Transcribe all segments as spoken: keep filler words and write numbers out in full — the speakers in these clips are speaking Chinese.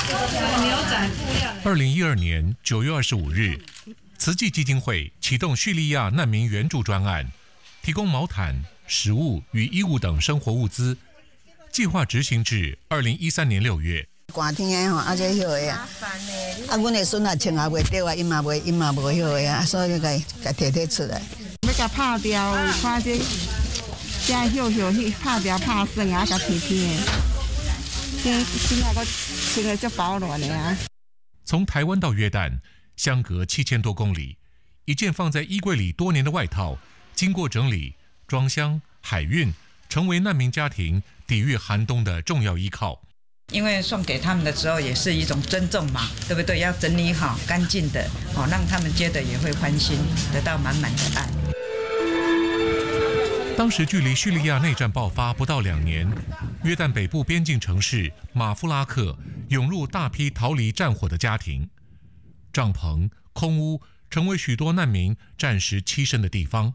二零一二年九月二十五日，慈济基金会启动叙利亚难民援助专案，提供毛毯、食物与衣物等生活物资，计划执行至二零一三年六月。 寒天的吼，啊这晓的啊，啊，阮的孙也穿也袂着啊，伊嘛袂，伊嘛无晓的啊，所以甲甲摕摕出来。 要甲拍掉，看这这晓晓去拍掉拍算啊，甲摕摕的，这现在个穿个足保暖的啊。 从台湾到约旦，相隔七千多公里，一件放在衣柜里多年的外套，经过整理、装箱、海运，成为难民家庭抵御寒冬的重要依靠。 因为送给他们的时候也是一种尊重嘛，对不对？要整理好、干净的，哦，让他们接的也会欢心，得到满满的爱。 当时距离叙利亚内战爆发不到两年，约旦北部边境城市马夫拉克涌入大批逃离战火的家庭，帐篷、空屋成为许多难民暂时栖身的地方。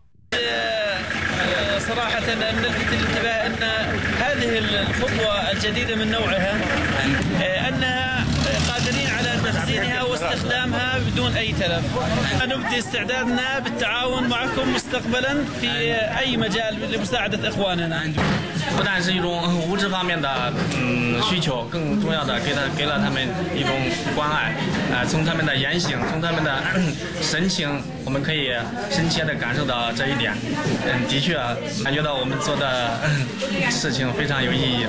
صراحة نلفت الانتباه أن هذه الخطوة الجديدة من نوعها أنها قادرين على تخزينها واستخدامها بدون أي تلف. نبدي استعدادنا بالتعاون معكم مستقبلا في أي مجال لمساعدة إخواننا. 不但是一种物质方面的嗯需求，更重要的给他给了他们一种关爱。啊、呃，从他们的言行，从他们的神情，我们可以深切的感受到这一点。嗯，的确感觉到我们做的事情非常有意义。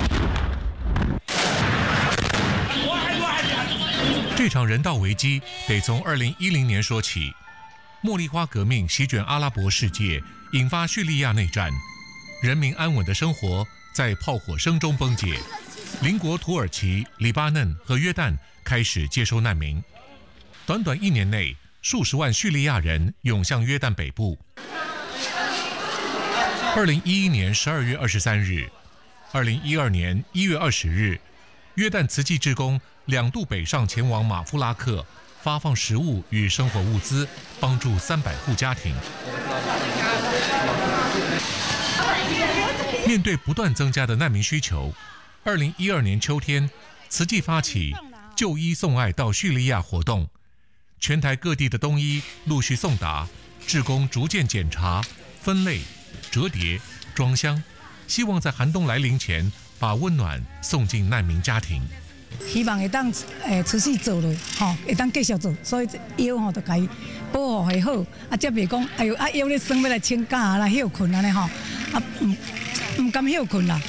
这场人道危机得从二零一零年说起。茉莉花革命席卷阿拉伯世界，引发叙利亚内战。人民安稳的生活在炮火声中崩解，邻国土耳其、黎巴嫩和约旦开始接收难民。短短一年内，数十万叙利亚人涌向约旦北部。二零一一年十二月二十三日，二零一二年一月二十日，约旦慈济志工两度北上前往马夫拉克，发放食物与生活物资，帮助三百户家庭。面对不断增加的难民需求，二零一二年秋天，慈济发起就医送爱到叙利亚活动，全台各地的冬衣陆续送达，志工逐渐检查、分类、折叠、装箱，希望在寒冬来临前把温暖送进难民家庭。 希望会当诶持续做落，吼，会当继续做，所以腰吼就甲伊保护会好，啊，则袂讲，哎呦，啊腰咧酸要来请假来休困安尼吼，啊，唔唔甘休困啦。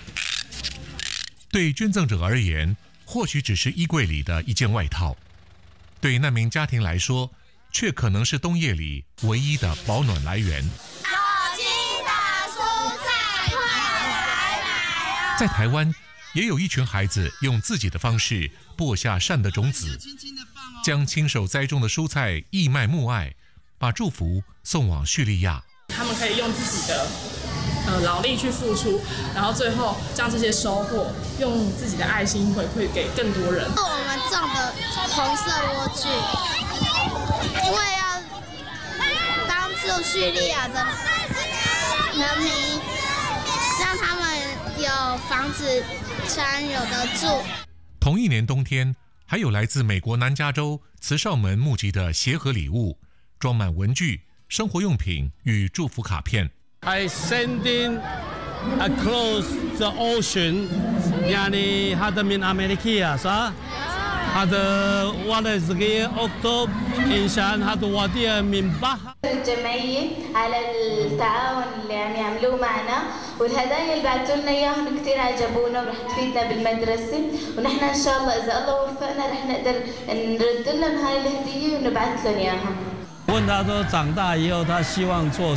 对捐赠者而言，或许只是衣柜里的一件外套，对难民家庭来说，却可能是冬夜里唯一的保暖来源。 有机的蔬菜快来买哦！ 在台湾，也有一群孩子用自己的方式播下善的种子，将亲手栽种的蔬菜义卖母爱，把祝福送往叙利亚。 他们可以用自己的呃劳力去付出，然后最后将这些收获用自己的爱心回馈给更多人。 我们种的红色莴苣，因为要帮助叙利亚的人民，让他们有房子穿，有得住。 同一年冬天，还有来自美国南加州慈少门募集的鞋盒礼物，装满文具、生活用品与祝福卡片。 I sending across the ocean يعني هذا من أمريكا صح؟ هذا ولا صغير أكتوب إنسان هذا وادي من بحر. الجمعية على التعاون اللي عم يعملوه معنا والهدايا اللي بعثوا لنا اياهم كثير عجبونا ورح تفيدنا بالمدرسة ونحن إن شاء الله إذا الله وفقنا رح نقدر نرد لهم هاي الهدية ونبعث لهم إياها. 问他说长大以后他希望做